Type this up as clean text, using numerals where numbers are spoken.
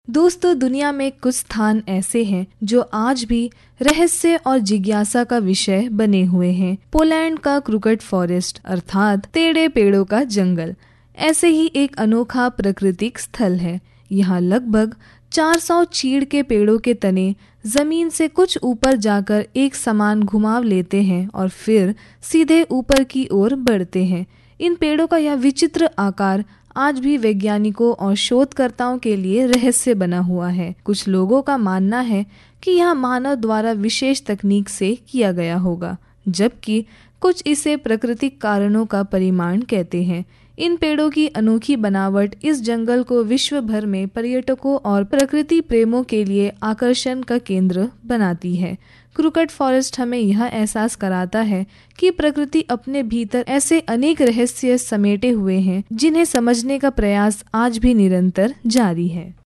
दोस्तों, दुनिया में कुछ स्थान ऐसे हैं जो आज भी रहस्य और जिज्ञासा का विषय बने हुए हैं। पोलैंड का क्रूकेट फॉरेस्ट अर्थात टेढ़े पेड़ों का जंगल ऐसे ही एक अनोखा प्राकृतिक स्थल है। यहाँ लगभग 400 चीड़ के पेड़ों के तने जमीन से कुछ ऊपर जाकर एक समान घुमाव लेते हैं और फिर सीधे ऊपर की ओर बढ़ते हैं। इन पेड़ों का यह विचित्र आकार आज भी वैज्ञानिकों और शोधकर्ताओं के लिए रहस्य बना हुआ है। कुछ लोगों का मानना है कि यह मानव द्वारा विशेष तकनीक से किया गया होगा, जबकि कुछ इसे प्राकृतिक कारणों का परिमाण कहते हैं। इन पेड़ों की अनोखी बनावट इस जंगल को विश्व भर में पर्यटकों और प्रकृति प्रेमियों के लिए आकर्षण का केंद्र बनाती है। क्रूकेट फॉरेस्ट हमें यह एहसास कराता है कि प्रकृति अपने भीतर ऐसे अनेक रहस्य समेटे हुए हैं जिन्हें समझने का प्रयास आज भी निरंतर जारी है।